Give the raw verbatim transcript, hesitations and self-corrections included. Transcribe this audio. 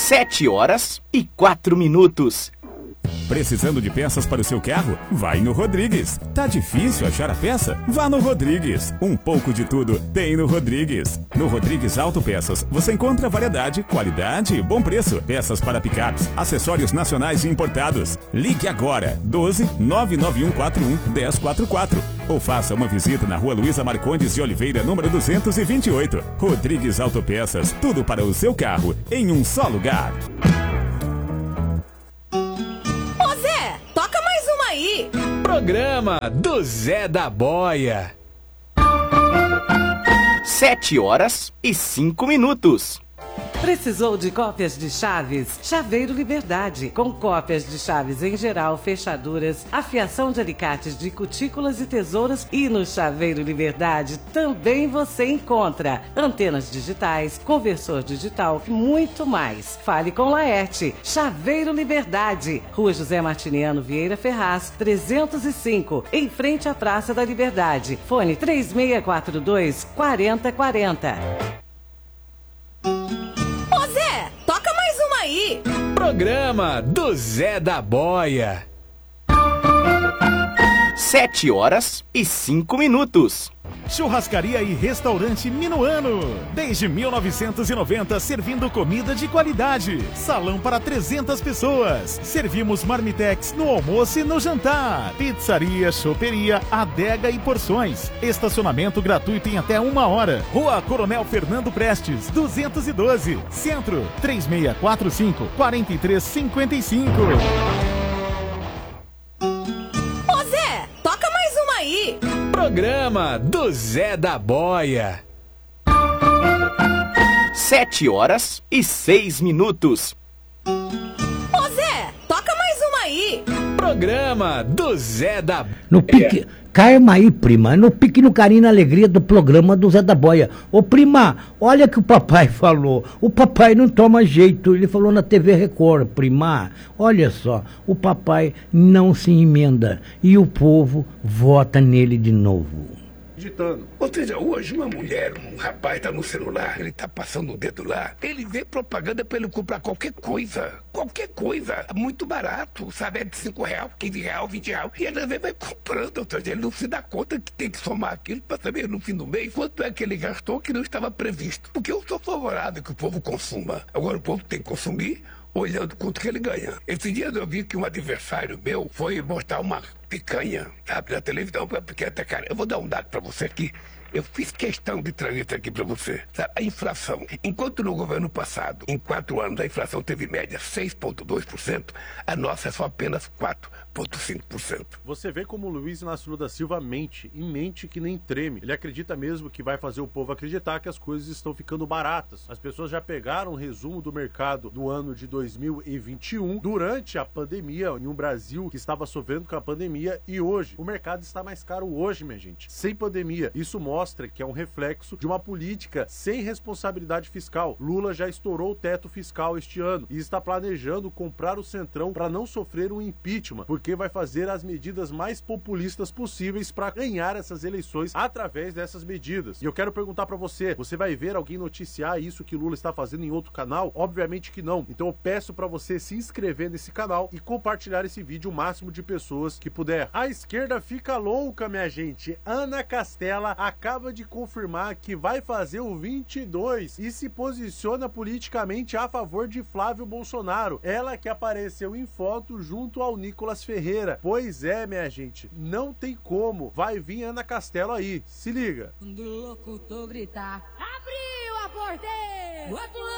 Sete horas e quatro minutos. Precisando de peças para o seu carro? Vai no Rodrigues. Tá difícil achar a peça? Vá no Rodrigues. Um pouco de tudo tem no Rodrigues. No Rodrigues Autopeças você encontra variedade, qualidade e bom preço. Peças para picapes, acessórios nacionais e importados. Ligue agora doze nove nove um quatro um um zero quatro quatro ou faça uma visita na Rua Luísa Marcondes de Oliveira, número duzentos e vinte e oito. Rodrigues Autopeças, tudo para o seu carro em um só lugar. Programa do Zé da Boia. Sete horas e cinco minutos. Precisou de cópias de chaves? Chaveiro Liberdade. Com cópias de chaves em geral, fechaduras, afiação de alicates de cutículas e tesouras. E no Chaveiro Liberdade também você encontra antenas digitais, conversor digital e muito mais. Fale com Laerte. Chaveiro Liberdade. Rua José Martiniano Vieira Ferraz, trezentos e cinco, em frente à Praça da Liberdade. Fone três seis quatro dois, quatro zero quatro zero. Programa do Zé da Boia. Sete horas e cinco minutos. Churrascaria e Restaurante Minuano. Desde mil novecentos e noventa, servindo comida de qualidade. Salão para trezentas pessoas. Servimos marmitex no almoço e no jantar. Pizzaria, choperia, adega e porções. Estacionamento gratuito em até uma hora. Rua Coronel Fernando Prestes, duzentos e doze. Centro, três seis quatro cinco, quatro três cinco cinco. Programa do Zé da Boia. Sete horas e seis minutos. Ô Zé, toca mais uma aí. Programa do Zé da... No pique... Calma aí, prima. No pique, no carinho, na alegria do programa do Zé da Boia. Ô, prima, olha que o papai falou. O papai não toma jeito. Ele falou na T V Record, prima. Olha só, o papai não se emenda. E o povo vota nele de novo. Digitando. Ou seja, hoje uma mulher, um rapaz tá no celular, ele tá passando o dedo lá, ele vê propaganda pra ele comprar qualquer coisa, qualquer coisa, muito barato, sabe, é de cinco reais, quinze reais, vinte reais, e ele às vezes vai comprando, ou seja, ele não se dá conta que tem que somar aquilo pra saber no fim do mês quanto é que ele gastou que não estava previsto. Porque eu sou favorável que o povo consuma, agora o povo tem que consumir olhando quanto que ele ganha. Esse dia eu vi que um adversário meu foi botar uma picanha, sabe, na televisão, porque até, cara, eu vou dar um dado pra você aqui. Eu fiz questão de trazer isso aqui para você. Sabe, a inflação, enquanto no governo passado, em quatro anos, a inflação teve média seis vírgula dois por cento, a nossa é só apenas quatro vírgula cinco por cento. Você vê como o Luiz Inácio Lula da Silva mente, e mente que nem treme. Ele acredita mesmo que vai fazer o povo acreditar que as coisas estão ficando baratas. As pessoas já pegaram um resumo do mercado do ano de dois mil e vinte e um, durante a pandemia, em um Brasil que estava sofrendo com a pandemia, e hoje. O mercado está mais caro hoje, minha gente, sem pandemia. Isso mostra que é um reflexo de uma política sem responsabilidade fiscal. Lula já estourou o teto fiscal este ano e está planejando comprar o Centrão para não sofrer um impeachment, porque vai fazer as medidas mais populistas possíveis para ganhar essas eleições através dessas medidas. E eu quero perguntar para você, você vai ver alguém noticiar isso que Lula está fazendo em outro canal? Obviamente que não. Então eu peço para você se inscrever nesse canal e compartilhar esse vídeo o máximo de pessoas que puder. A esquerda fica louca, minha gente. Ana Castela acaba de confirmar que vai fazer o vinte e dois e se posiciona politicamente a favor de Flávio Bolsonaro. Ela que apareceu em foto junto ao Nicolas Ferreira. Pois é, minha gente, não tem como. Vai vir Ana Castela aí. Se liga. Quando o locutor gritar, abriu a porteira!